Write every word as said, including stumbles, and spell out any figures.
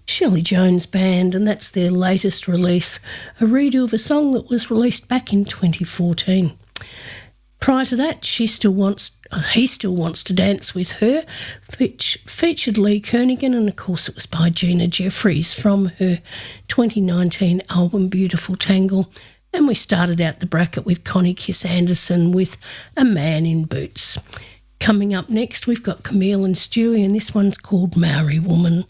Shelley Jones Band, and that's their latest release, a redo of a song that was released back in twenty fourteen. Prior to that, she still wants, he still wants to dance with her, which featured Lee Kernaghan, and of course it was by Gina Jeffries from her twenty nineteen album Beautiful Tangle. And we started out the bracket with Connie Kiss Anderson with A Man in Boots. Coming up next, we've got Camille and Stewie, and this one's called Maori Woman.